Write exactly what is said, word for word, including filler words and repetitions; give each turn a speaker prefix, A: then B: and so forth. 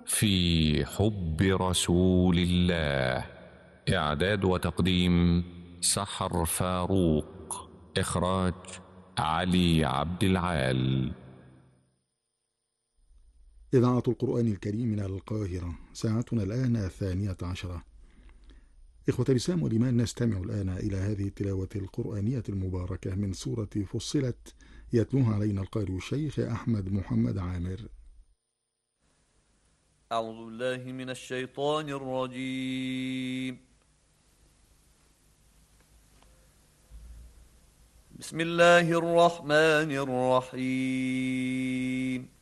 A: في حب رسول الله. إعداد وتقديم سحر فاروق. إخراج علي عبد العال.
B: إذاعة القرآن الكريم من القاهرة، ساعتنا الآن الثانية عشرة. إخوة الإسلام والإيمان، نستمع الآن إلى هذه التلاوة القرآنية المباركة من سورة فصلت، يتلوها علينا القارئ الشيخ أحمد محمد عامر.
C: أعوذ بالله من الشيطان الرجيم. بسم الله الرحمن الرحيم.